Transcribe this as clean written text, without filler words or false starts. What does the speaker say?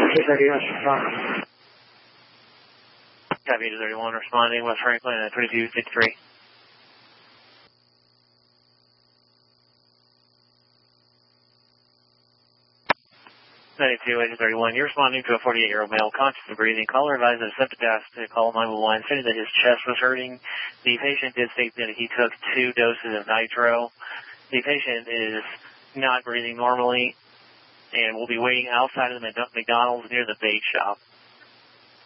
Copy 31 responding, West Franklin at 2253. 92-31, you're responding to a 48-year-old male, conscious of breathing. Caller advised that septic asked to call 911, stated that his chest was hurting. The patient did state that he took 2 doses of nitro. The patient is not breathing normally and will be waiting outside of the McDonald's near the bait shop.